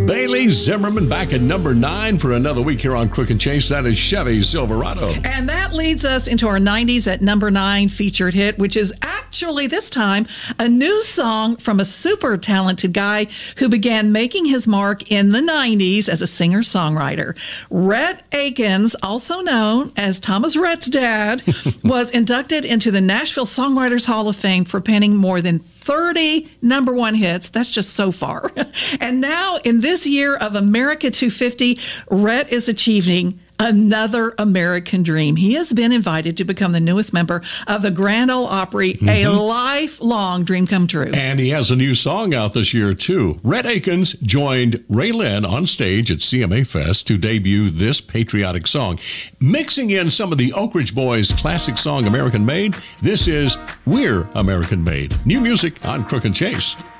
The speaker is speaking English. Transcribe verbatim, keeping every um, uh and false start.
Bailey Zimmerman back at number nine for another week here on Crook and Chase. That is Chevy Silverado. And that leads us into our nineties at number nine featured hit, which is actually this time a new song from a super talented guy who began making his mark in the nineties as a singer-songwriter. Rhett Akins, also known as Thomas Rhett's dad, was inducted into the Nashville Songwriters Hall of Fame for penning more than thirty number one hits. That's just so far. And now in this year of America two fifty, Rhett is achieving another American dream. He has been invited to become the newest member of the Grand Ole Opry, mm-hmm. a lifelong dream come true. And he has a new song out this year, too. Rhett Akins joined Ray Lynn on stage at C M A Fest to debut this patriotic song. Mixing in some of the Oak Ridge Boys' classic song, American Made, this is We're American Made. New music on Crook and Chase.